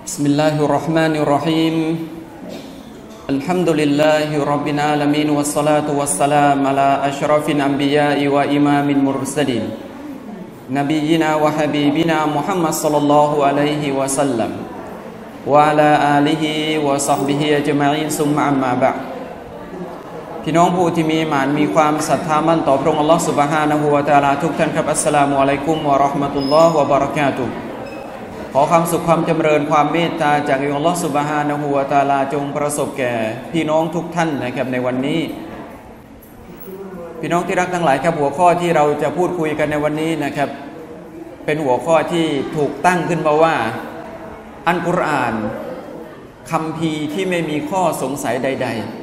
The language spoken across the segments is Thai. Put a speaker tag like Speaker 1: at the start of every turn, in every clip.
Speaker 1: بسم الله الرحمن الرحيم الحمد لله رب العالمين والصلاة والسلام على أشرف الأنبياء وإمام المرسلين نبينا وحبيبنا محمد صلى الله عليه وسلم وعلى آله وصحبه أجمعين ثم أما بعد พี่น้องผู้ที่มีหมานมีความศรัทธามั่นต่อพระองค์อัลลอฮฺซุบฮานะฮูวะตะอาลาทุกท่านครับอัสสลามุอะลัยกุมวะเราะห์มะตุลลอฮ์วะบะเราะกาตุฮ์ขอความสุขความจำเริญความเมตตาจากอัลลอฮฺซุบฮานะฮูวะตะอาลาจงประสบแก่พี่น้องทุกท่านนะครับในวันนี้พี่น้องที่รักทั้งหลายครับหัวข้อที่เราจะพูดคุยกันในวันนี้นะครับเป็นหัวข้อที่ถูกตั้งขึ้นมาว่าอัลกุรอานคัมภีร์ที่ไม่มีข้อสงสัยใดๆ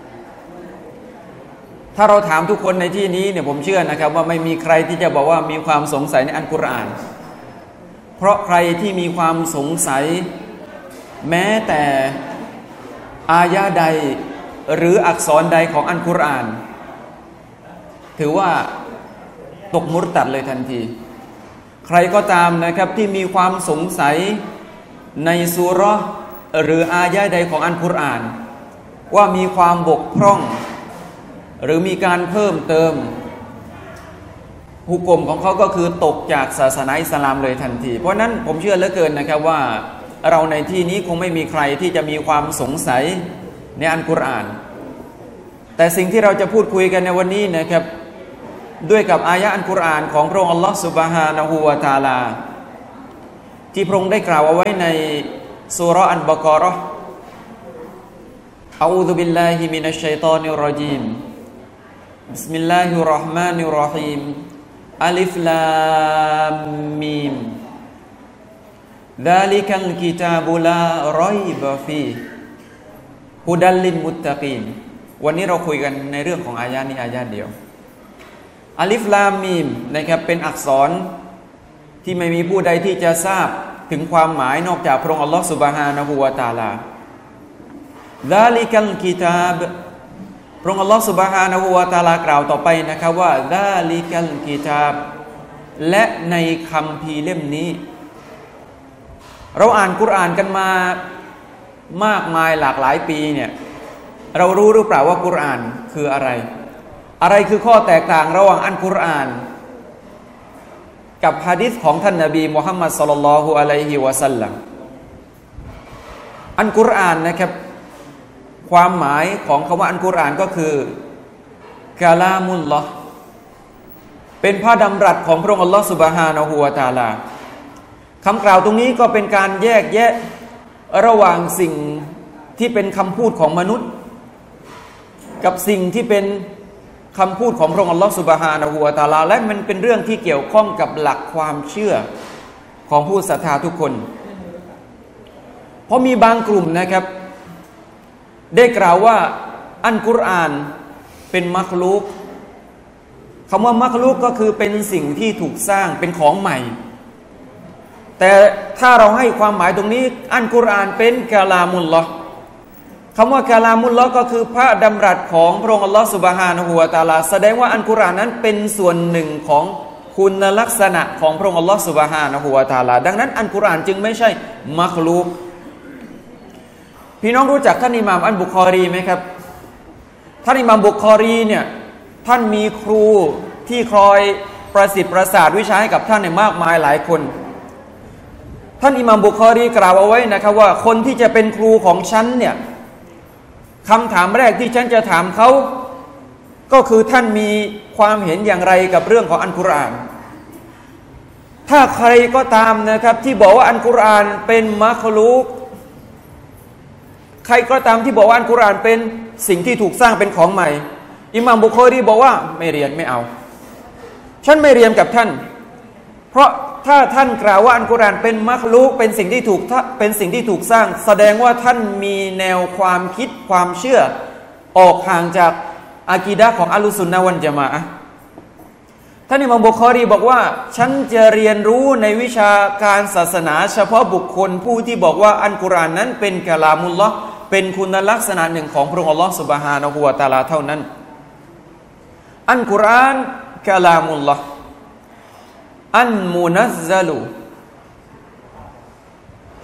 Speaker 1: ถ้าเราถามทุกคนในที่นี้เนี่ยผมเชื่อนะครับว่าไม่มีใครที่จะบอกว่ามีความสงสัยในอัลกุรอานเพราะใครที่มีความสงสัยแม้แต่อายะใดหรืออักษรใดของอัลกุรอานถือว่าตกมุรตัดเลยทันทีใครก็ตามนะครับที่มีความสงสัยในซูเราะห์หรืออายะใดของอัลกุรอานว่ามีความบกพร่องหรือมีการเพิ่มเติมฮุกมของเขาก็คือตกจากศาสนาอิสลามเลยทันทีเพราะนั้นผมเชื่อเหลือเกินนะครับว่าเราในที่นี้คงไม่มีใครที่จะมีความสงสัยในอัลกุรอานแต่สิ่งที่เราจะพูดคุยกันในวันนี้นะครับด้วยกับอายะอัลกุรอานของพระองค์อัลลอฮฺซุบฮานะฮูวะตะอาลาที่พระองค์ได้กล่าวเอาไว้ในซูเราะห์อัลบะเกาะเราะห์อะอูซุบิลลาฮิมินัชชัยฏอนิรเราะญีมบิสมิลลาฮิรเราะห์มานิรเราะฮีมอัลิฟลามมีมซาลิกัลกิตาบุลารอยบะฟีฮ์ฮุดัลลิลมุตตะกีนวันนี้เราคุยกันในเรื่องของอายะนี้อายะเดียวอัลิฟลามมีมนะครับเป็นอักษรที่ไม่มีผู้ใดที่จะทราบถึงความหมายนอกจากพระองค์อัลลอฮฺซุบฮานะฮูวะตะอาลาซาลิกัลกิตาบพระองค์อัลลอฮฺซุบฮานะฮูวะตะอาลากล่าวต่อไปนะครับว่าซาลิกัลกิตาบและในคัมภีร์เล่มนี้เราอ่านกุรอานกันมามากมายหลากหลายปีเนี่ยเรารู้หรือเปล่าว่ากุรอานคืออะไรอะไรคือข้อแตกต่างระหว่างอัลกุรอานกับหะดีษของท่านนบีมุฮัมมัดศ็อลลัลลอฮุอะลัยฮิวะซัลลัมอัลกุรอานนะครับความหมายของคำว่าอัลกุรอานก็คือกะลามุลลอฮ์เป็นพระดำรัสของพระองค์อัลลอฮ์ซุบฮานะฮูวะตะอาลาคำกล่าวตรงนี้ก็เป็นการแยกแยะระหว่างสิ่งที่เป็นคำพูดของมนุษย์กับสิ่งที่เป็นคำพูดของพระองค์อัลลอฮ์ซุบฮานะฮูวะตะอาลาและมันเป็นเรื่องที่เกี่ยวข้องกับหลักความเชื่อของผู้ศรัทธาทุกคนเพราะมีบางกลุ่มนะครับได้กล่าวว่าอัลกุรอานเป็นมักลุกคำว่ามักลุกก็คือเป็นสิ่งที่ถูกสร้างเป็นของใหม่แต่ถ้าเราให้ความหมายตรงนี้อัลกุรอานเป็นกะลามุลลอฮ์คำว่ากะลามุลลอฮ์ก็คือพระดำรัสของพระองค์อัลลอฮ์ซุบฮานะฮูวะตะอาลาแสดงว่าอัลกุรอานนั้นเป็นส่วนหนึ่งของคุณลักษณะของพระองค์อัลลอฮ์ซุบฮานะฮูวะตะอาลาดังนั้นอัลกุรอานจึงไม่ใช่มักลุกพี่น้องรู้จักท่านอิหม่ามอัลบุคอรีไหมครับท่านอิหม่ามบุคอรีเนี่ยท่านมีครูที่คอยประสิทธิ์ประสาทวิชาให้กับท่านเนี่ยมากมายหลายคนท่านอิหม่ามบุคอรีกล่าวเอาไว้นะครับว่าคนที่จะเป็นครูของฉันเนี่ยคำถามแรกที่ฉันจะถามเขาก็คือท่านมีความเห็นอย่างไรกับเรื่องของอัลกุรอานถ้าใครก็ตามนะครับที่บอกว่าอัลกุรอานเป็นมักลุกใครก็ตามที่บอกว่าอัลกุรอานเป็นสิ่งที่ถูกสร้างเป็นของใหม่อิหม่ามบุคอรีบอกว่าไม่เรียนไม่เอาฉันไม่เรียนกับท่านเพราะถ้าท่านกล่าวว่าอัลกุรอานเป็นมักลุกเป็นสิ่งที่ถูกสร้างแสดงว่าท่านมีแนวความคิดความเชื่อออกห่างจากอะกีดะห์ของอัลลุซุนนะฮ์วัลญะมาอะห์ท่านอิหม่ามบุคอรีบอกว่าฉันจะเรียนรู้ในวิชาการศาสนาเฉพาะบุคคลผู้ที่บอกว่าอัลกุรอานนั้นเป็นกะลามุลลอฮ์เป็นคุณลักษณะหนึ่งของพระองค์อัลลอฮ์ซุบฮานะฮูวะตะอาลาเท่านั้นอัลกุรอานกะลามุลลอฮ์อันมุนัซซะลุ พ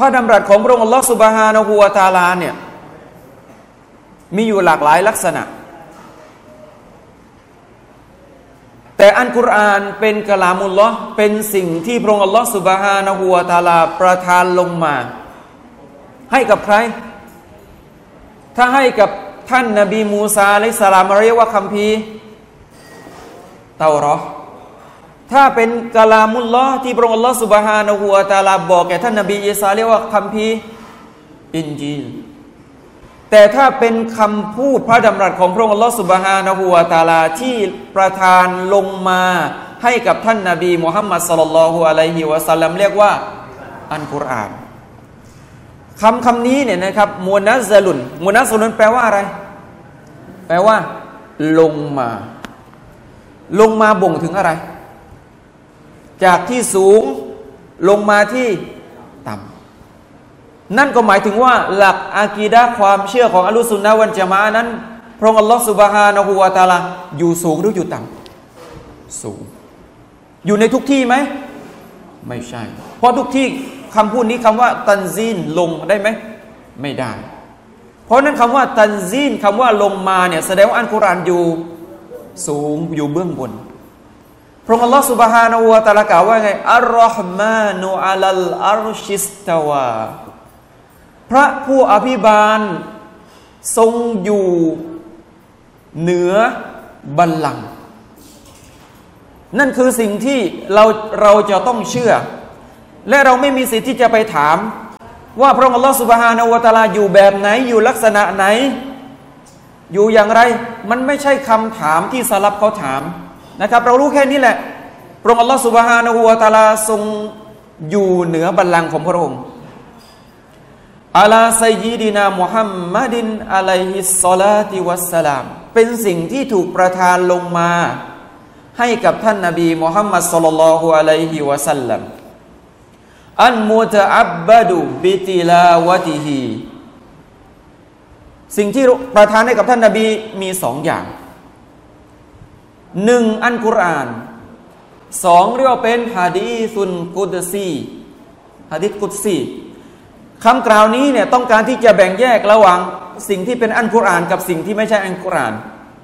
Speaker 1: ระดำรัสของพระองค์อัลลอฮฺซุบฮานะฮูวะตะอาลาเนี่ยมีอยู่หลากหลายลักษณะแต่อัลกุรอานเป็นกะลามุลลอฮ์เป็นสิ่งที่พระองค์อัลลอฮฺซุบฮานะฮูวะตะอาลาประทานลงมาให้กับใครถ้าให้กับท่านนบีมูซาอะลัยฮิสสลามเรียกว่าคัมภีร์เตาเราะห์ถ้าเป็นกะลามุลลอฮ์ที่พระองค์อัลลอฮฺซุบฮานะฮูวะตะอาลาบอกแก่ท่านนบีอีสาเรียกว่าคัมภีร์อินจีลแต่ถ้าเป็นคำพูดพระดำรัสของพระองค์อัลลอฮฺซุบฮานะฮูวะตะอาลาที่ประทานลงมาให้กับท่านนบีมุฮัมมัดศ็อลลัลลอฮุอะลัยฮิวะซัลลัมเรียกว่าอัลกุรอานคำนี้เนี่ยนะครับมุนัซซะลุนแปลว่าอะไรแปลว่าลงมาบ่งถึงอะไรจากที่สูงลงมาที่ต่ำนั่นก็หมายถึงว่าหลักอากีดะห์ความเชื่อของอะห์ลุสซุนนะฮ์วัลญะมาอะห์นั้นพระองค์อัลลอฮฺซุบฮานะฮูวะตะอาลาอยู่สูงหรืออยู่ต่ำสูงอยู่ในทุกที่ไหมไม่ใช่เพราะทุกที่คำพูดนี้คำว่าตันซีนลงได้ไหมไม่ได้เพราะนั้นคำว่าตันซีนคำว่าลงมาเนี่ยแสดงว่าอัลกุรอานอยู่สูงอยู่เบื้องบนพระองค์อัลลอฮฺซุบฮานะฮูวะตะอาลากล่าวว่าไงอัรเราะห์มานุอะลัลอัรชิสตาวาพระผู้อภิบาลทรงอยู่เหนือบัลลังก์นั่นคือสิ่งที่เราจะต้องเชื่อและเราไม่มีสิทธิ์ที่จะไปถามว่าพระองค์อัลลอฮฺซุบฮานะฮูวะตะอาลาอยู่แบบไหนอยู่ลักษณะไหนอยู่อย่างไรมันไม่ใช่คำถามที่สลับเขาถามนะครับเรารู้แค่นี้แหละพระองค์อัลลอฮฺซุบฮานะฮูวะตะอาลาทรงอยู่เหนือบัลลังก์ของพระองค์อะลาซัยยิดินามุฮัมมัดินอะลัยฮิสศอลาติวัสสลามเป็นสิ่งที่ถูกประทานลงมาให้กับท่านนบีมุฮัมมัดศ็อลลัลลอฮุอะลัยฮิวะซัลลัมอันมุตะอับบะดุบิติลาวะติฮิสิ่งที่ประทานให้กับท่านนบีมีสองอย่างหนึ่งอัลกุรอานสองเรียกว่าเป็นหะดีซุนกุดซีหะดีษกุดซีคำกล่าวนี้เนี่ยต้องการที่จะแบ่งแยกระหว่างสิ่งที่เป็นอัลกุรอานกับสิ่งที่ไม่ใช่อัลกุรอาน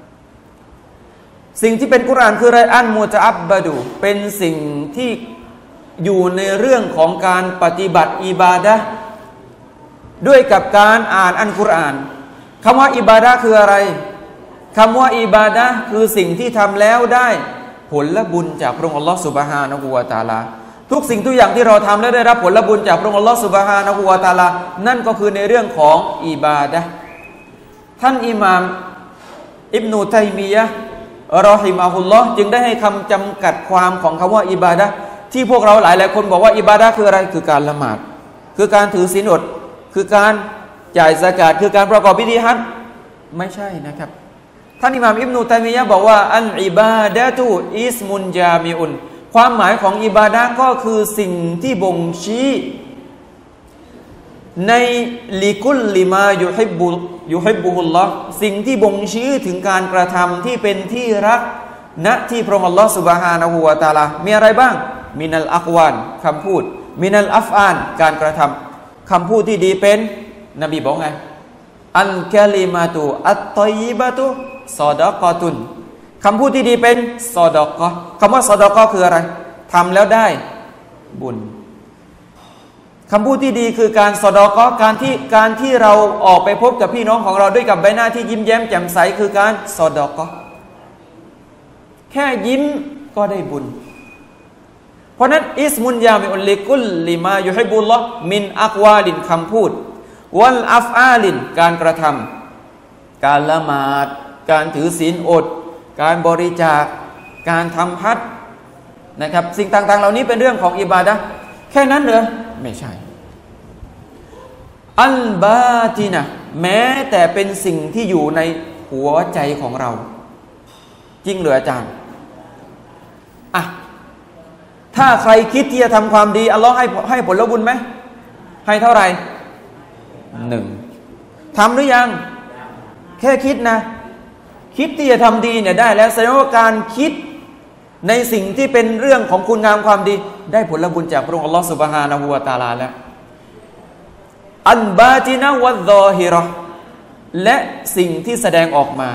Speaker 1: สิ่งที่เป็นกุรอานคืออะไรอันมุตะอับบะดุเป็นสิ่งที่อยู่ในเรื่องของการปฏิบัติอิบาดะห์ด้วยกับการอ่านอัลกุรอานคำว่าอิบาดะห์คืออะไรคำว่าอิบาดะห์คือสิ่งที่ทำแล้วได้ผลบุญจากพระองค์อัลลอฮฺซุบฮานะฮูวะตะอาลาทุกสิ่งทุกอย่างที่เราทำแล้วได้รับผลบุญจากพระองค์อัลลอฮฺซุบฮานะฮูวะตะอาลานั่นก็คือในเรื่องของอิบาดะห์ท่านอิหม่ามอิบนุตัยมียะห์รอฮิมะฮุลลอฮ์จึงได้ให้คำจำกัดความของคำว่าอิบาดะห์ที่พวกเราหลายคนบอกว่าอิบาดะห์คืออะไรคือการละหมาดคือการถือศีลอดคือการจ่ายซะกาตคือการประกอบพิธีฮัจญ์ไม่ใช่นะครับท่านอิหม่ามอิบนุตัยมียะห์บอกว่าอัลอิบาดะตุอิสมุนจามิอุนความหมายของอิบาดะห์ก็คือสิ่งที่บ่งชี้ในลิกุลลิมายุฮิบบุฮุลลอฮ์สิ่งที่บ่งชี้ถึงการกระทำที่เป็นที่รักณที่พระองค์อัลลอฮ์ซุบฮานะฮูวะตะอาลามีอะไรบ้างมินัลอักวานคำพูดมินัลอัฟอานการกระทำคำพูดที่ดีเป็นนบีบอกไงอัลกะลิมาตุอัตฏอยยิบะตุซอดะกอตุนคำพูดที่ดีเป็นซอดะกอคำว่าซอดะกอคืออะไรทำแล้วได้บุญคำพูดที่ดีคือการซอดะกอการที่เราออกไปพบกับพี่น้องของเราด้วยกับใบหน้าที่ยิ้มแย้มแจ่มใสคือการซอดะกอแค่ยิ้มก็ได้บุญเพราะนั้นอิสมุนยามิอุลลิกุลลิมายุฮิบุลลอฮ์มินอักวาลินคำพูดวัลอัฟอาลินการกระทำการละหมาดการถือศีลอดการบริจาคการทำฮัจญ์นะครับสิ่งต่างๆเหล่านี้เป็นเรื่องของอิบาดะห์แค่นั้นเหรอไม่ใช่อัลบาตินะแม้แต่เป็นสิ่งที่อยู่ในหัวใจของเราจริงหรืออาจารย์อ่ะถ้าใครคิดที่จะทำความดีอัลลอฮ์ให้ผลบุญไหมให้เท่าไหร่1ทำหรือยังแค่คิดนะคิดที่จะทำดีเนี่ยได้แล้วแสดงว่าการคิดในสิ่งที่เป็นเรื่องของคุณงามความดีได้ผลบุญจากพระองค์อัลลอฮ์ซุบฮานะฮูวะตะอาลาแล้วอันบาตินะวัซซอฮิเราะห์และสิ่งที่แสดงออกมา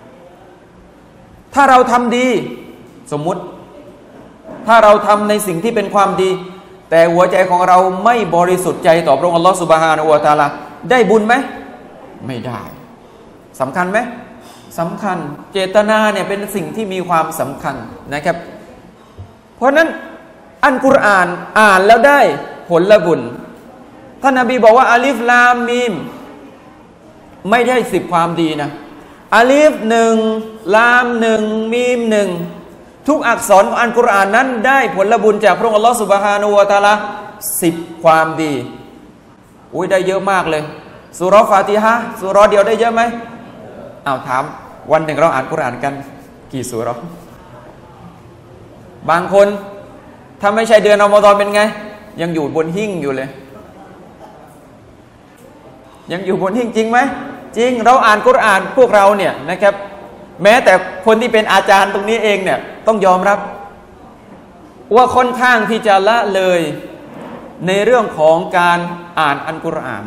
Speaker 1: ถ้าเราทำดีสมมุติถ้าเราทำในสิ่งที่เป็นความดีแต่หัวใจของเราไม่บริสุทธิ์ใจต่อพระองค์อัลลอฮฺซุบฮานะฮูวะตะอาลาได้บุญไหมไม่ได้สำคัญไหมสำคัญเจตนาเนี่ยเป็นสิ่งที่มีความสำคัญนะครับเพราะนั้นอัลกุรอานอ่านแล้วได้ผลบุญท่านนบีบอกว่าอาลิฟลามมีมไม่ได้10ความดีนะอาลิฟ1ลาม1มีม1ทุกอักษรของอัลกุรอานนั้นได้ผลบุญจากพระองค์อัลลอฮฺซุบฮานะฮูวะตะอาลา10ความดีอุ้ยได้เยอะมากเลยซูเราะห์ฟาติฮะห์ซูเราะห์เดียวได้เยอะไหมอ้าวถามวันหนึ่งเราอ่านกุรอานกันกี่ซูเราะห์บางคนถ้าไม่ใช่เดือนรอมฎอนเป็นไงยังอยู่บนหิ้งอยู่เลยยังอยู่บนหิ้งจริงไหมจริงเราอ่านกุรอานพวกเราเนี่ยนะครับแม้แต่คนที่เป็นอาจารย์ตรงนี้เองเนี่ยต้องยอมรับว่าค่อนข้างที่จะละเลยในเรื่องของการอ่านอัลกุรอาน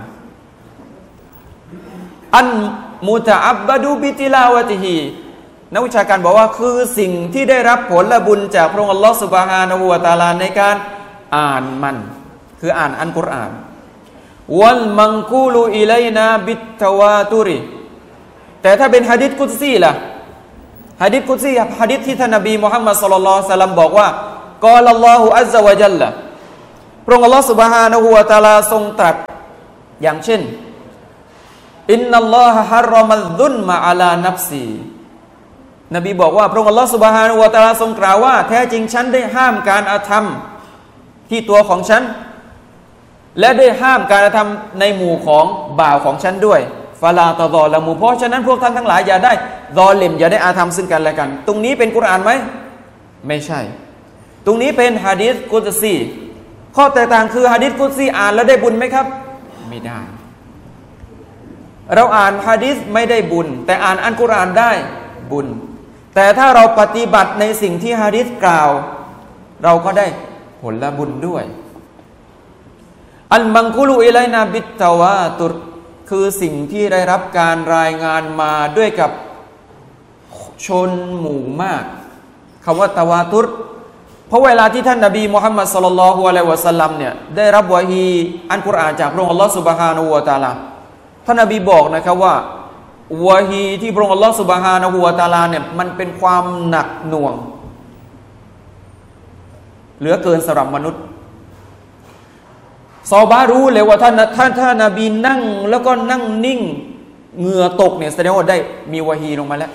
Speaker 1: อันมุตะอับบะดูบิติลาวะติฮีนักวิชาการบอกว่าคือสิ่งที่ได้รับผลบุญจากพระองค์อัลลอฮฺซุบฮานะฮูวะตะอาลาในการอ่านมันคืออ่านอัลกุรอานวัลมังกูลูอิลัยนาบิตตะวาตุริแต่ถ้าเป็นหะดีษกุดซีล่ะหะดีษกุดซีหะดีษที่ท่านนบีมุฮัมมัดศ็อลลัลลอฮุอะลัยฮิวะซัลลัมบอกว่ากอลัลลอฮุอัซซะวะญัลละพระองค์อัลลอฮฺซุบฮานะฮูวะตะอาลาทรงตรัสอย่างเช่นอินนัลลอฮะฮัรรอมัซซุลมะอะลานัฟซีนบีบอกว่าพระองค์อัลลอฮฺซุบฮานะฮูวะตะอาลาทรงกล่าวว่าแท้จริงฉันได้ห้ามการอาธรรมที่ตัวของฉันและได้ห้ามการอาธรรมในหมู่ของบ่าวของฉันด้วยฟาลาตะฎอละมูเพราะฉะนั้นพวกท่านทั้งหลายอย่าได้ฎอลิมอย่าได้อาธรรมซึ่งกันและกันตรงนี้เป็นกุรอานไหมไม่ใช่ตรงนี้เป็นหะดีษกุดซีข้อแตกต่างคือหะดีษกุดซีอ่านแล้วได้บุญไหมครับไม่ได้เราอ่านหะดีษไม่ได้บุญแต่อ่านอัลกุรอานได้บุญแต่ถ้าเราปฏิบัติในสิ่งที่หะดีษกล่าวเราก็ได้ผลบุญด้วยอัลมังกุลูอิลัยนาบิตตะวาตุรคือสิ่งที่ได้รับการรายงานมาด้วยกับชนหมู่มากคำว่าตะวาตุรเพราะเวลาที่ท่านนบีมุฮัมมัดศ็อลลัลลอฮุอะลัยฮิวะซัลลัมเนี่ยได้รับวะฮีอัลกุรอานจากพระองค์อัลลอฮฺซุบฮานะฮูวะตะอาลาท่านนบีบอกนะครับว่าวะฮีที่พระองค์อัลลอฮฺซุบฮานะฮูวะตะอาลาเนี่ยมันเป็นความหนักหน่วงเหลือเกินสำหรับมนุษย์ซอบารู้เลยว่าท่านนบีนั่งแล้วก็นั่งนิ่งเหงื่อตกเนี่ยแสดงว่าได้มีวะฮีลงมาแล้ว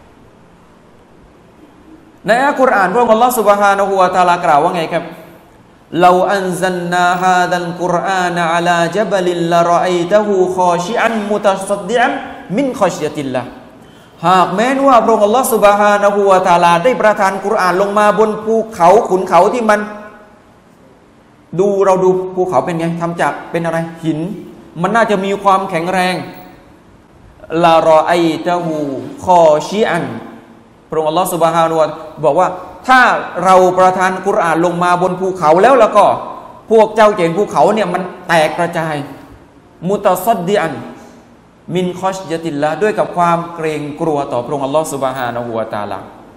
Speaker 1: ในอัลกุรอานพระองค์อัลลอฮฺ سبحانه และ تعالى กล่าวว่าไงครับลาอันซัลนาฮาดัลกุรอานอะลาญะบะลินละรออัยตะฮูคอชิอันมุตัศดิอันมินคอชิยะติลลาห์หากแม้นว่าพระองค์อัลลอฮฺ سبحانه และ تعالى ได้ประทานกุรอานลงมาบนภูเขาขุนเขาที่มันเราดูภูเขาเป็นไงทำจากเป็นอะไรหินมันน่าจะมีความแข็งแรงลารอไอตะฮูคอชิอันพระองค์อัลลอฮฺซุบฮานะฮูวะตะอาลาบอกว่าถ้าเราประทานกุรอานลงมาบนภูเขาแล้วก็พวกเจ้าเห็นภูเขาเนี่ยมันแตกกระจายมุตัศดิอันมินคอชยะติลลาห์ด้วยกับความเกรงกลัวต่อพระองค์อัลลอฮฺซุบฮานะฮูวะตะอาลา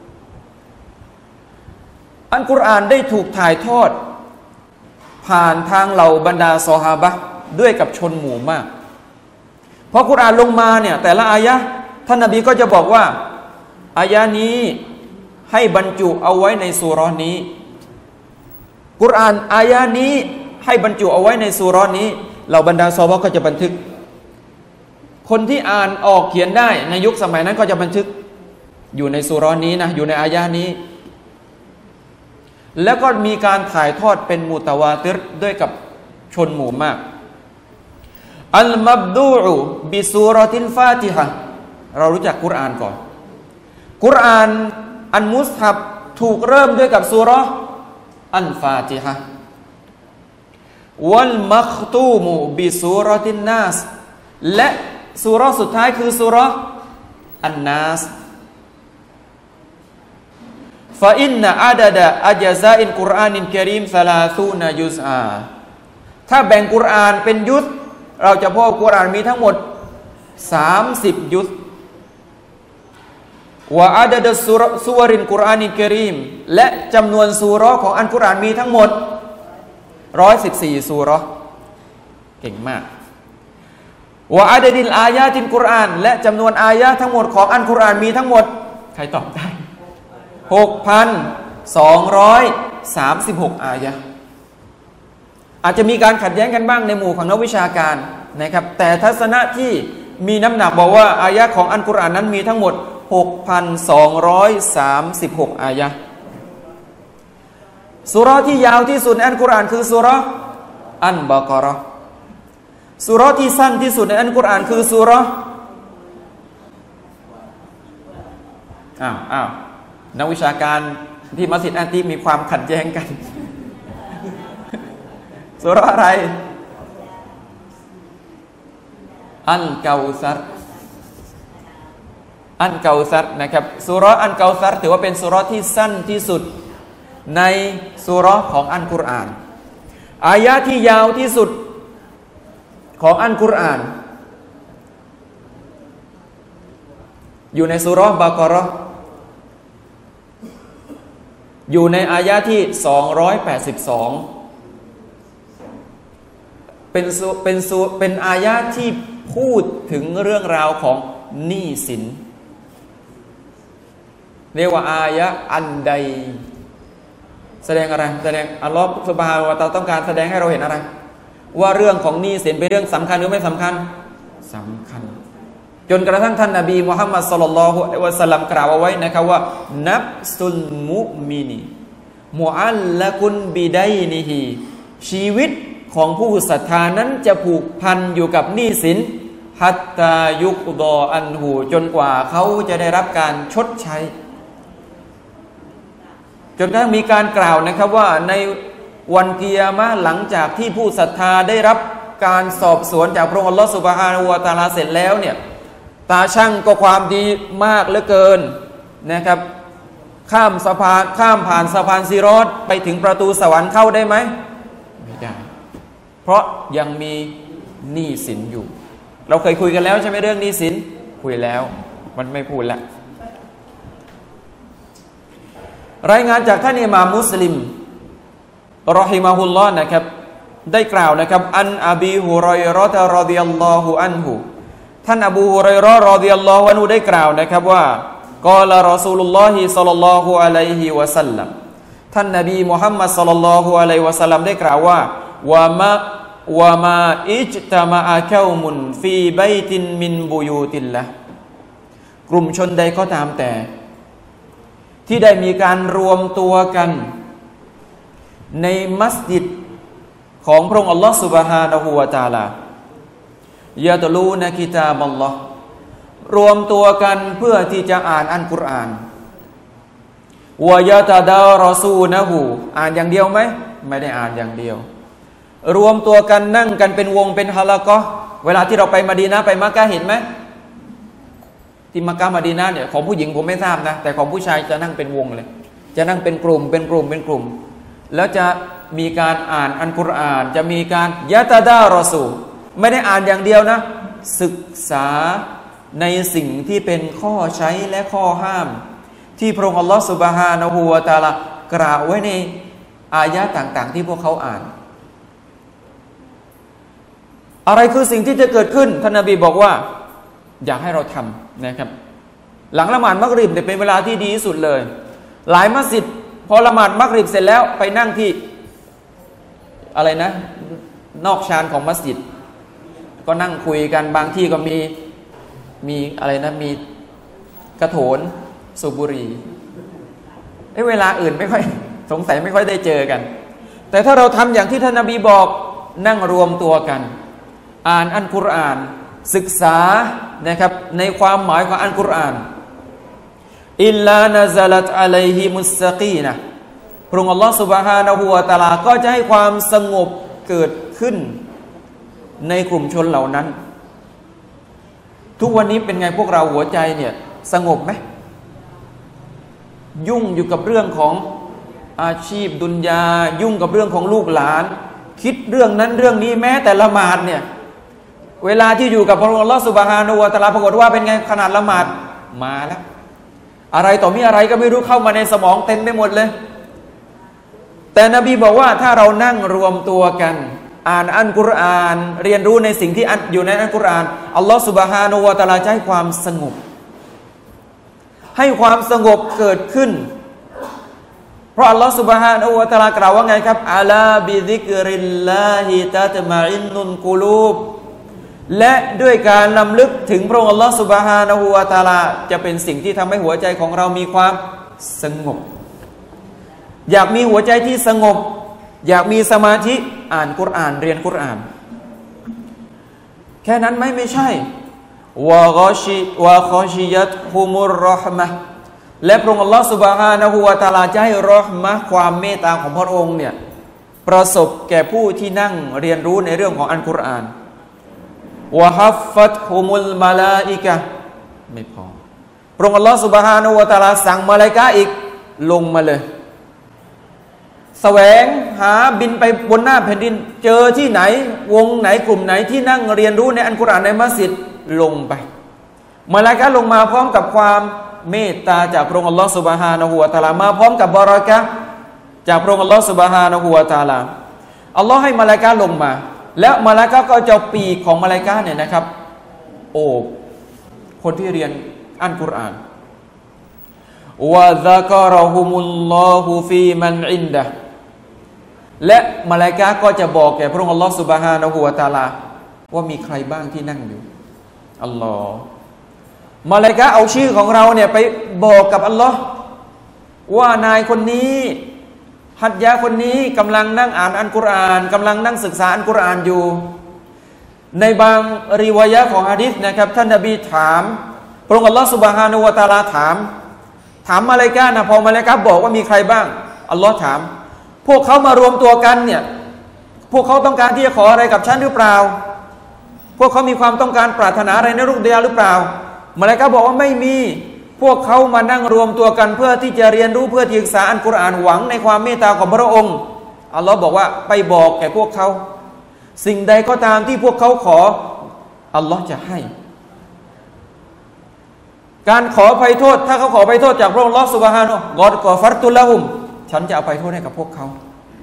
Speaker 1: อัลกุรอานได้ถูกถ่ายทอดผ่านทางเหล่าบรรดาซอฮาบะห์ด้วยกับชนหมู่มากพอกุรอานลงมาเนี่ยแต่ละอายะห์ท่านนบีก็จะบอกว่าอายะห์นี้ให้บรรจุเอาไว้ในซูเราะห์นี้กุรอานอายะห์นี้ให้บรรจุเอาไว้ในซูเราะห์นี้เหล่าบรรดาซอฮาบะห์ก็จะบันทึกคนที่อ่านออกเขียนได้ในยุคสมัยนั้นก็จะบันทึกอยู่ในซูเราะห์นี้นะอยู่ในอายะห์นี้แล้วก็มีการถ่ายทอดเป็นมุตะวาติรด้วยกับชนหมู่มากอัลมับดูอุบิซูเราะติลฟาติฮะห์เรารู้จักกุรอานก่อนกุรอานอันมุสฮับถูกเริ่มด้วยกับซูเราะห์อัลฟาติฮะห์วัลมัคตูมุบิซูเราะตินนาสและซูเราะห์สุดท้ายคือซูเราะห์อันนาสฟาอินนะอาดะดะอัจซาอินกุรอานินกะรีม30ยุซอาถ้าแบ่งกุรอานเป็นยุซเราจะพบกุรอานมีทั้งหมด30ยุสวะอาดะซูวรินกุรอานิกะรีมและจำนวนซูเราะห์ของอัลกุรอานมีทั้งหมด114ซูเราะห์เก่งมากวะอาดะดิลอายาตินกุรอานและจำนวนอายะห์ทั้งหมดของอัลกุรอานมีทั้งหมดใครตอบได้ 6,236 อายะห์อาจจะมีการขัดแย้งกันบ้างในหมู่ของนักวิชาการนะครับแต่ทัศนะที่มีน้ำหนักบอกว่าอายะห์ของอัลกุรอานนั้นมีทั้งหมด 6,236 อายะห์ซูเราะห์ที่ยาวที่สุดในอัลกุรอานคือซูเราะห์อัลบะเกาะเราะห์ซูเราะห์ที่สั้นที่สุดในอัลกุรอานคือซูเราะห์นักวิชาการที่มัสยิดอันตีมีความขัดแย้งกันซูเราะห์อะไรอัลเกาซัรนะครับซูเราะห์อัลเกาซัรถือว่าเป็นซูเราะห์ที่สั้นที่สุดในซูเราะห์ของอัลกุรอานอายะห์ที่ยาวที่สุดของอัลกุรอานอยู่ในซูเราะห์บะเกาะเราะห์อยู่ในอายะห์ที่282เป็นอายะห์ที่พูดถึงเรื่องราวของหนี้สินเรียกว่าอายะห์อันใดแสดงอะไรแสดงอัลลอฮฺซุบฮานะฮูวะตะอาลาต้องการแสดงให้เราเห็นอะไรว่าเรื่องของหนี้สินเป็นเรื่องสำคัญหรือไม่สำคัญสำคัญจนกระทั่งท่านนบีมุฮัมมัดศ็อลลัลลอฮุอะลัยฮิวะซัลลัมกล่าวเอาไว้นะครับว่านัฟซุลมุมินีมุอัลละกุนบิดัยนิฮิชีวิตของผู้ศรัทธานั้นจะผูกพันอยู่กับหนี้สินฮัตตายุกฎออันหูจนกว่าเขาจะได้รับการชดใช้จนกระทั่งมีการกล่าวนะครับว่าในวันกิยามะห์หลังจากที่ผู้ศรัทธาได้รับการสอบสวนจากพระองค์อัลลอฮฺซุบฮานะฮูวะตะอาลาเสร็จแล้วเนี่ยตาช่างก็ความดีมากเหลือเกินนะครับข้ามผ่านสะพานซิรอตไปถึงประตูสวรรค์เข้าได้ไหมไม่ได้เพราะยังมีหนี้สินอยู่เราเคยคุยกันแล้วใช่ไหมเรื่องหนี้สินคุยแล้วมันไม่พูดละรายงานจากท่านอิหม่ามมุสลิมรอฮิมะฮุลลอฮ์นะครับได้กล่าวนะครับอันอบีฮุรอยเราะฮ์รอฎิยัลลอฮุอันฮุท่านอบูฮุรอยเราะฮ์รอฎิยัลลอฮุอันฮุได้กล่าวนะครับว่ากอลารอซูลุลลอฮิศ็อลลัลลอฮุอะลัยฮิวะซัลลัมท่านนบีมุฮัมมัดศ็อลลัลลอฮุอะลัยฮิวะซัลลัมได้กล่าวว่าวะมาอิจตะมะอะกอมุนฟีบัยตินมินบุยูติลละห์กลุ่มชนใดก็ตามแต่ที่ได้มีการรวมตัวกันในมัสยิดของพระองค์อัลลอฮฺซุบฮานะฮูวะตะอาลายะตลูนะกิตาบัลลอฮ์รวมตัวกันเพื่อที่จะอ่านอัลกุรอานวะยะตะดารอซูนะฮูอ่านอย่างเดียวไหมไม่ได้อ่านอย่างเดียวรวมตัวกันนั่งกันเป็นวงเป็นฮะละกอฮ์เวลาที่เราไปมะดีนะห์ไปมักกะฮ์เห็นไหมที่มักกะฮ์มะดีนะห์เนี่ยของผู้หญิงผมไม่ทราบนะแต่ของผู้ชายจะนั่งเป็นวงเลยจะนั่งเป็นกลุ่มแล้วจะมีการอ่านอัลกุรอานจะมีการยะตะดารอซูไม่ได้อ่านอย่างเดียวนะศึกษาในสิ่งที่เป็นข้อใช้และข้อห้ามที่พระองค์อัลลอฮฺซุบฮานะฮูวะตะอาลากล่าวไว้ในอายะห์ต่างๆที่พวกเขาอ่านอะไรคือสิ่งที่จะเกิดขึ้นท่านนบีบอกว่าอยากให้เราทำนะครับหลังละหมาดมักริบเนี่ยเป็นเวลาที่ดีที่สุดเลยหลายมัสยิดพอละหมาดมักริบเสร็จแล้วไปนั่งที่อะไรนะนอกชานของมัสยิดก็นั่งคุยกันบางที่ก็มีอะไรนะมีกระโถนสูบบุหรี่เวลาอื่นไม่ค่อยสงสัยไม่ค่อยได้เจอกันแต่ถ้าเราทำอย่างที่ท่านนบีบอกนั่งรวมตัวกันอ่านอัลกุรอานศึกษานะครับในความหมายของอัลกุรอานอิลลานะซะลัตอะลัยฮิมุสซะกีนะห์พระองค์อัลลอฮฺซุบฮานะฮูวะตะอาลาก็จะให้ความสงบเกิดขึ้นในกลุ่มชนเหล่านั้นทุกวันนี้เป็นไงพวกเราหัวใจเนี่ยสงบไหมยุ่งอยู่กับเรื่องของอาชีพดุนยายุ่งกับเรื่องของลูกหลานคิดเรื่องนั้นเรื่องนี้แม้แต่ละหมาดเนี่ยเวลาที่อยู่กับพระองค์อัลลอฮฺซุบฮานะฮูวะตะอาลาปรากฏว่าเป็นไงขนาดละหมาดมาแล้วอะไรต่อมีอะไรก็ไม่รู้เข้ามาในสมองเต็มไปหมดเลยแต่นบีบอกว่าถ้าเรานั่งรวมตัวกันอ่านอัลกุรอานเรียนรู้ในสิ่งที่อยู่ในอัลกุรอานอัลลอฮฺซุบฮานะฮูวะตะอาลาจะให้ความสงบให้ความสงบเกิดขึ้นเพราะอัลลอฮฺ سبحانه และ تعالى กล่าวว่าไงครับอะลาบิซิกริลลาฮิตะตมะอินนุลกุลูบและด้วยการนำลึกถึงพระองค์อัลลอฮฺ سبحانه และ تعالى จะเป็นสิ่งที่ทำให้หัวใจของเรามีความสงบอยากมีหัวใจที่สงบอยากมีสมาธิอ่านกุรอานเรียนกุรอานแค่นั้นไหมไม่ใช่วะฆอชิยัตฮุมุรเราะห์มะห์และพระองค์อัลลอฮฺซุบฮานะฮูวะตะอาลาจะให้เราะห์มะห์ความเมตตาของพระองค์เนี่ยประสบแก่ผู้ที่นั่งเรียนรู้ในเรื่องของอัลกุรอานวะฮัฟฟัตฮุมุลมะลาอิกะฮ์ไม่พอพระองค์อัลลอฮฺซุบฮานะฮูวะตะอาลาสั่งมะลาอิกะฮ์อีกลงมาเลยแสวงหาบินไปบนหน้าแผ่นดินเจอที่ไหนวงไหนกลุ่มไหนที่นั่งเรียนรู้ในอัลกุรอานในมัสยิดลงไปมะลาอิกะฮ์ลงมาพร้อมกับความเมตตาจากพระองค์อัลลอฮฺซุบฮานะฮูวะตะอาลามาพร้อมกับบารอกะฮ์จากพระองค์อัลลอฮฺซุบฮานะฮูวะตะอาลาอัลลอฮ์ให้มะลาอิกะฮ์ลงมาแล้วมะลาอิกะฮ์ก็จะปีกของมะลาอิกะฮ์เนี่ยนะครับโอบคนที่เรียนอัลกุรอานวะซะกะเราะฮุมุลลอฮุฟีมันอินดะฮ์และมะลาอิกะฮ์ก็จะบอกแก่พระองค์อัลลอฮฺซุบฮานะฮูวะตะอาลาว่ามีใครบ้างที่นั่งอยู่อัลลอฮ์มะลาอิกะฮ์เอาชื่อของเราเนี่ยไปบอกกับอัลลอฮ์ว่านายคนนี้ฮัดยะคนนี้กำลังนั่งอ่านอัลกุรอานกำลังนั่งศึกษาอัลกุรอานอยู่ในบางริวายะห์ของหะดีษนะครับท่านนบีถามพระองค์อัลลอฮ์ซุบฮานะฮูวะตะอาลาถามมะลาอิกะฮ์นะพอมะลาอิกะฮ์บอกว่ามีใครบ้างอัลลอฮ์ถามพวกเขามารวมตัวกันเนี่ยพวกเขาต้องการที่จะขออะไรกับฉันหรือเปล่าพวกเขามีความต้องการปรารถนาอะไรในโลกดุนยาหรือเปล่ามะลาอิกะฮ์บอกว่าไม่มีพวกเขามานั่งรวมตัวกันเพื่อที่จะเรียนรู้เพื่อที่จะศึกษาอัลกุรอานหวังในความเมตตาของพระองค์อัลลอฮ์บอกว่าไปบอกแก่พวกเขาสิ่งใดก็ตามที่พวกเขาขออัลลอฮ์จะให้การขออภัยโทษถ้าเขาขออภัยโทษจากพระองค์อัลลอฮ์ซุบฮานะฮูกอดกอฟัรตุละฮุมฉันจะอภัยโทษให้กับพวกเขา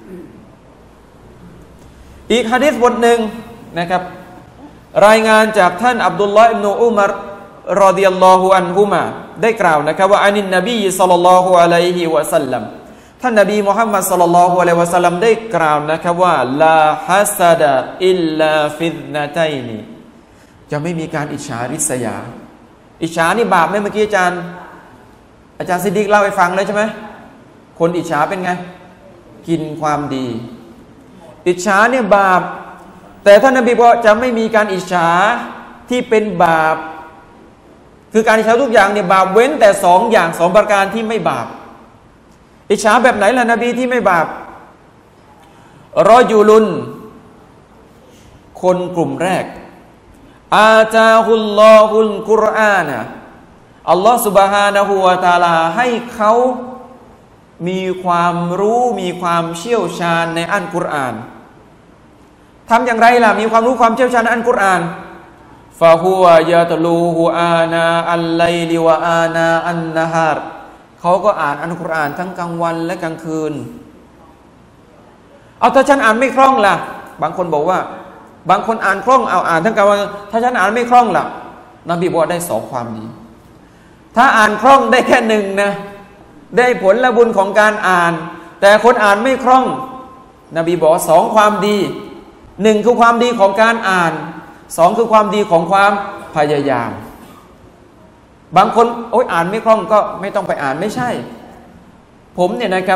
Speaker 1: อีกหะดีษบทหนึ่งนะครับรายงานจากท่านอับดุลลอฮ์อิบนุอุมัรรอฎิยัลลอฮุอันฮุมาได้กล่าวนะครับว่าอานินนบีศ็อลลัลลอฮุอะลัยฮิวะซัลลัมท่านนบีมุฮัมมัดศ็อลลัลลอฮุอะลัยฮิวะซัลลัมได้กล่าวนะครับว่าลาฮัสดะอิลลาฟิซนะตัยนีจะไม่มีการอิจฉาริษยาอิจฉานี่บาปไหมเมื่อกี้อาจารย์ซิดดีกเล่าให้ฟังเลยใช่ไหมคนอิจฉาเป็นไงกินความดีอิจฉาเนี่ยบาปแต่ท่านนบีบอกจะไม่มีการอิจฉาที่เป็นบาปคือการอิจฉาทุกอย่างเนี่ยบาปเว้นแต่2 ประการที่ไม่บาปอิจฉาแบบไหนล่ะนบีที่ไม่บาปรอยูลุนคนกลุ่มแรกอาตาฮุลลอฮุลกุรอานะอัลลอฮฺซุบฮานะฮูวะตะอาลาให้เขามีความรู้มีความเชี่ยวชาญในอัลกุรอานทำอย่างไรล่ะมีความรู้ความเชี่ยวชาญในอัลกุรอานฟะฮุวะยะตลูฮุอานาอัลไลลิวะอานาอันนะฮารเขาก็อ่านอัลกุรอานทั้งกลางวันและกลางคืนเอาถ้าฉันอ่านไม่คล่องล่ะบางคนบอกว่าบางคนอ่านคล่องเอาอ่านทั้งกลางวันถ้าฉันอ่านไม่คล่องล่ะนบีบอกได้2 ความดีถ้าอ่านคล่องได้แค่1นะได้ผลและบุญของการอ่านแต่คนอ่านไม่คล่องนบีบอก2 ความดี1คือความดีของการอ่าน2คือความดีของความพยายามบางคนโอ๊ยอ่านไม่คล่องก็ไม่ต้องไปอ่านไม่ใช่ผมเนี่ยนะครับ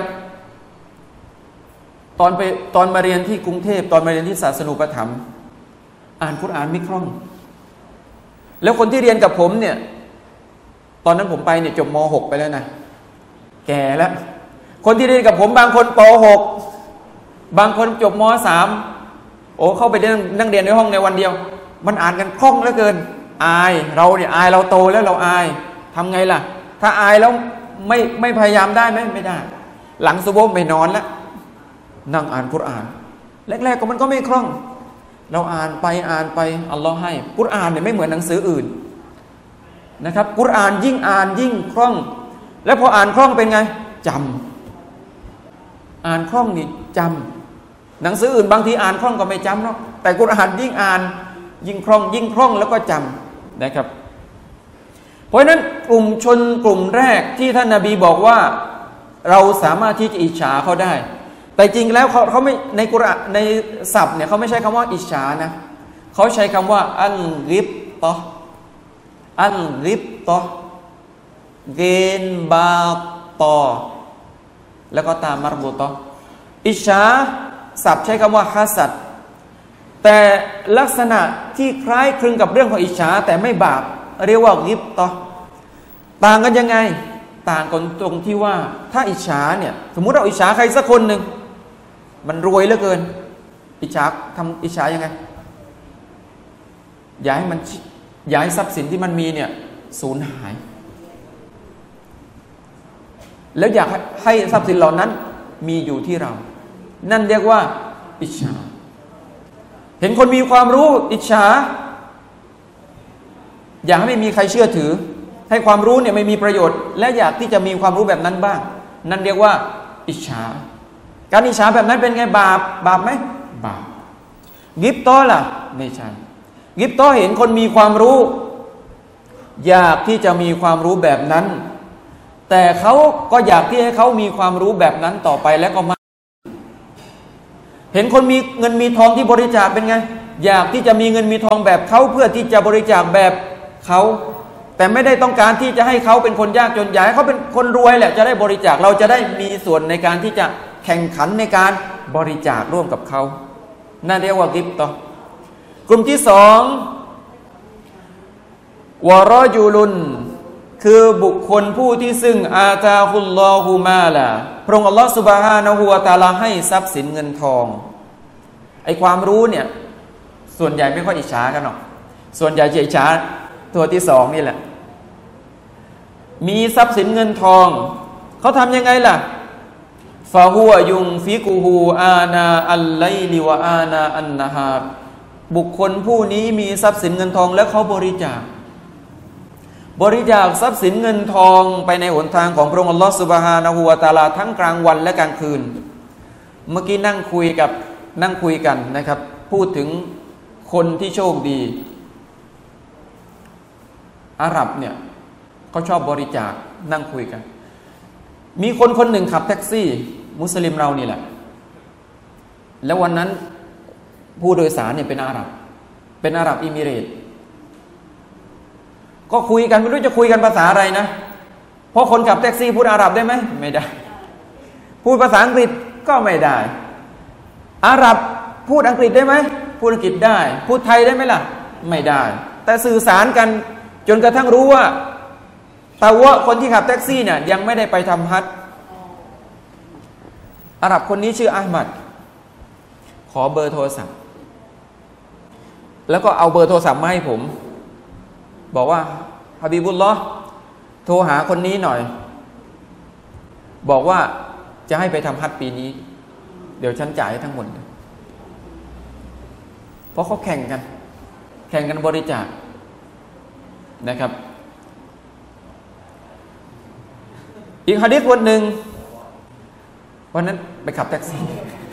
Speaker 1: ตอนมาเรียนที่กรุงเทพตอนมาเรียนที่ศาสนูปถัมภ์อ่านกุรอานไม่คล่องแล้วคนที่เรียนกับผมเนี่ยตอนนั้นผมไปเนี่ยจบม.6 ไปแล้วนะแก่แล้วคนที่เรียนกับผมบางคนป.6 บางคนจบม.3 โอ้เข้าไปนั่งเรียนในห้องในวันเดียวมันอ่านกันคล่องเหลือเกินอายเราเนี่ยอายเราโตแล้วเราอายทำไงล่ะถ้าอายแล้วไม่พยายามได้ไหมไม่ได้หลังซุบฮ์ไม่นอนแล้วนั่งอ่านกุรอานแรกๆก็มันก็ไม่คล่องเราอ่านไปอัลลอฮ์ให้กุรอานเนี่ยไม่เหมือนหนังสืออื่นนะครับกุรอานยิ่งอ่านยิ่งคล่องแล้วพออ่านคล่องเป็นไงจำอ่านคล่องนี่จำหนังสืออื่นบางทีอ่านคล่องก็ไม่จำหรอกแต่กุรอานยิ่งอ่านยิ่งคล่องแล้วก็จำนะครับเพราะฉะนั้นกลุ่มชนกลุ่มแรกที่ท่านนบีบอกว่าเราสามารถที่จะอิจฉาเขาได้แต่จริงแล้วเขาไม่ในกุรอานในศัพท์เนี่ยเขาไม่ใช้คำว่าอิจฉานะเขาใช้คำว่าอัลริบตอเกนบาตอแล้วก็ตามมารบุตออิจฉาศัพท์ใช้คำว่าฮัสัดแต่ลักษณะที่คล้ายคลึงกับเรื่องของอิจฉาแต่ไม่บาปเรียกว่าริบตอต่างกันยังไงต่างกันตรงที่ว่าถ้าอิจฉาเนี่ยสมมุติเราอิจฉาใครสักคนหนึ่งมันรวยเหลือเกินอิจฉาทำอิจฉายังไงอย่าให้ทรัพย์สินที่มันมีเนี่ยสูญหายแล้วอยากให้ทรัพย์สินเหล่านั้นมีอยู่ที่เรานั่นเรียกว่าอิจฉาเห็นคนมีความรู้อิจฉาอยากให้ไม่มีใครเชื่อถือให้ความรู้เนี่ยไม่มีประโยชน์และอยากที่จะมีความรู้แบบนั้นบ้างนั่นเรียกว่าอิจฉาการอิจฉาแบบนั้นเป็นไงบาปไหมบาปกิบตอล่ะไม่ใช่กิบตอเห็นคนมีความรู้อยากที่จะมีความรู้แบบนั้นแต่เขาก็อยากที่ให้เขามีความรู้แบบนั้นต่อไปแล้วก็มาเห็นคนมีเงินมีทองที่บริจาคเป็นไงอยากที่จะมีเงินมีทองแบบเขาเพื่อที่จะบริจาคแบบเขาแต่ไม่ได้ต้องการที่จะให้เขาเป็นคนยากจนอยากให้เขาเป็นคนรวยแหละจะได้บริจาคเราจะได้มีส่วนในการที่จะแข่งขันในการบริจาคร่วมกับเขานั่นเรียกว่ากิบตอกลุ่มที่สองวะรอจุลุนคือบุคคลผู้ที่ซึ่งอาตาฮุลลอฮุมาลาพระองค์อัลลอฮฺซุบฮานะฮูวะตะอาลาให้ทรัพย์สินเงินทองไอความรู้เนี่ยส่วนใหญ่ไม่ค่อยอิจฉากันหรอกส่วนใหญ่จะอิจฉาตัวที่สองนี่แหละมีทรัพย์สินเงินทองเขาทำยังไงล่ะฟาฮัวยุงฟิกูฮูอานาอัลไลลิวะอานาอันนะฮาร์บุคคลผู้นี้มีทรัพย์สินเงินทองแล้วเขาบริจาคทรัพย์สินเงินทองไปในหนทางของพระองค์อัลลอฮฺซุบฮานะฮูวะตะอาลาทั้งกลางวันและกลางคืนเมื่อกี้นั่งคุยกันนะครับพูดถึงคนที่โชคดีอาหรับเนี่ยเขาชอบบริจาคนั่งคุยกันมีคนหนึ่งขับแท็กซี่มุสลิมเรานี่แหละแล้ววันนั้นผู้โดยสารเนี่ยเป็นอาหรับอิมิเรตส์ก็คุยกันไม่รู้จะคุยกันภาษาอะไรนะเพราะคนขับแท็กซี่พูดอาหรับได้ไหมไม่ได้พูดภาษาอังกฤษก็ไม่ได้อาหรับพูดอังกฤษได้ไหมพูดอังกฤษได้พูดไทยได้ไหมล่ะไม่ได้แต่สื่อสารกันจนกระทั่งรู้ว่าแต่ว่าคนที่ขับแท็กซี่เนี่ยยังไม่ได้ไปทำฮัจญ์อาหรับคนนี้ชื่ออาห์มัดขอเบอร์โทรศัพท์แล้วก็เอาเบอร์โทรศัพท์มาให้ผมบอกว่าฮะบีบุลลอฮ์โทรหาคนนี้หน่อยบอกว่าจะให้ไปทำฮัจญ์ปีนี้เดี๋ยวฉันจ่ายให้ทั้งหมดเพราะเขาแข่งกันบริจาคนะครับอีกหะดีษบทหนึ่งวันนั้นไปขับแท็กซี่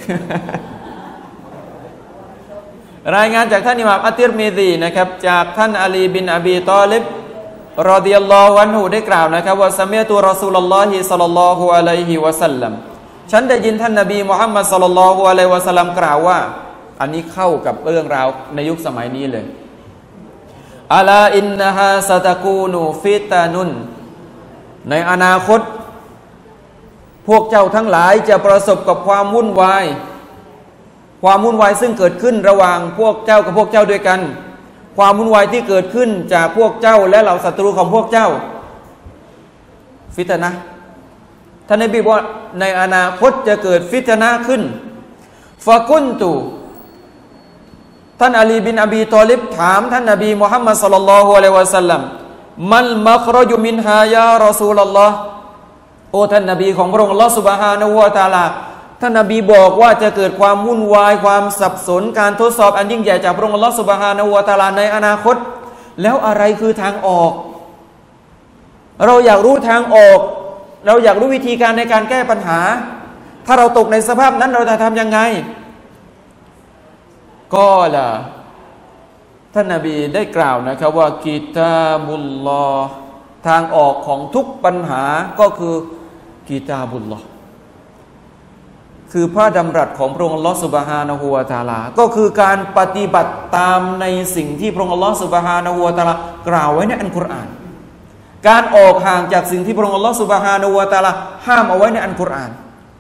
Speaker 1: รายงานจากท่านอิหม่ามอัตติรมิซีนะครับจากท่านอาลีบินอบีตอลิบรอฎิยัลลอฮุอันฮุได้กล่าวนะครับว่าซะมีอะตุรอซูลุลลอฮิศ็อลลัลลอฮุอะลัยฮิวะซัลลัมฉันได้ยินท่านนบีมุฮัมมัดศ็อลลัลลอฮุอะลัยฮิวะซัลลัมกล่าวว่าอันนี้เข้ากับเรื่องราวในยุคสมัยนี้เลยอะลาอินนะฮาซะตะกูนูฟิตานุนในอนาคตพวกเจ้าทั้งหลายจะประสบกับความวุ่นวายซึ่งเกิดขึ้นระหว่างพวกเจ้ากับพวกเจ้าด้วยกันความวุ่นวายที่เกิดขึ้นจากพวกเจ้าและเหล่าศัตรูของพวกเจ้าฟิตนะห์ท่านนบีบอกในอนาคตจะเกิดฟิตนะห์ขึ้นฟะกุนตุท่านอาลีบินอบีตอลิบถามท่านนบีมุฮัมมัดศ็อลลัลลอฮุอะลัยฮิวะซัลลัมมัลมัครจุมินฮายารอซูลุลลอฮ์โอ้ท่านนบีของพระองค์อัลเลาะห์ซุบฮานะฮูวะตะอาลาท่านนบีบอกว่าจะเกิดความวุ่นวายความสับสนการทดสอบอันยิ่งใหญ่จากพระองค์อัลเลาะห์ซุบฮานะฮูวะตะอาลาในอนาคตแล้วอะไรคือทางออกเราอยากรู้ทางออกเราอยากรู้วิธีการในการแก้ปัญหาถ้าเราตกในสภาพนั้นเราจะทำยังไงก็ล่ะท่านนบีได้กล่าวนะครับว่ากิตาบุลลอฮ์ทางออกของทุกปัญหาก็คือกิตาบุลลอฮ์คือพระดำรัสของพระองค์อัลเลาะห์ซุบฮานะฮูวะตะอาลาก็คือการปฏิบัติตามในสิ่งที่พระองค์อัลเลาะห์ซุบฮานะฮูวะตะอาลากล่าวไว้ในอัลกุรอานการออกห่างจากสิ่งที่พระองค์อัลเลาะห์ซุบฮานะฮูวะตะอาลาห้ามเอาไว้ในอัลกุรอาน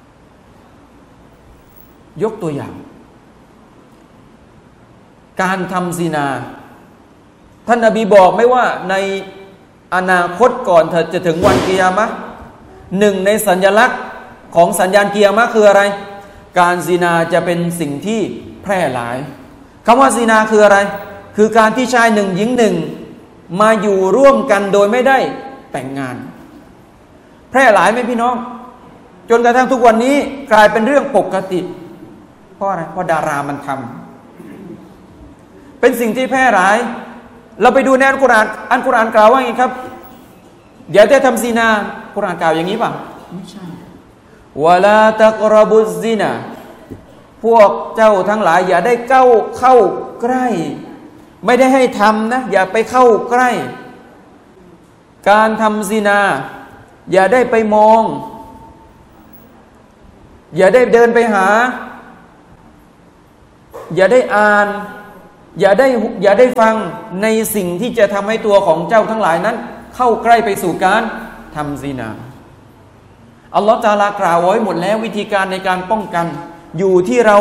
Speaker 1: ยกตัวอย่างการทำซินาท่านนบีบอกไหมว่าในอนาคตก่อนจะถึงวันกิยามะห์หนึ่งในสัญลักษณ์ของสัญญาณกิยามะห์คืออะไรการซินาจะเป็นสิ่งที่แพร่หลายคำว่าซินาคืออะไรคือการที่ชายหนึ่งหญิงหนึ่งมาอยู่ร่วมกันโดยไม่ได้แต่งงานแพร่หลายไหมพี่น้องจนกระทั่งทุกวันนี้กลายเป็นเรื่องปกติเพราะอะไรเพราะดารามันทำเป็นสิ่งที่แพร่หลายเราไปดูในอัลกุรอานกล่าวว่าไงครับเดี๋ยวจะทำซินากุรอานกล่าวอย่างนี้ป่ะไม่ใช่วะลาตักรบุซซินาพวกเจ้าทั้งหลายอย่าได้เข้าใกล้ไม่ได้ให้ทำนะอย่าไปเข้าใกล้การทำซินาอย่าได้ไปมองอย่าได้เดินไปหาอย่าได้อ่านอย่าได้ฟังในสิ่งที่จะทำให้ตัวของเจ้าทั้งหลายนั้นเข้าใกล้ไปสู่การทำซินาอัลลอฮฺตะอาลากล่าวไว้หมดแล้ววิธีการในการป้องกันอยู่ที่เรา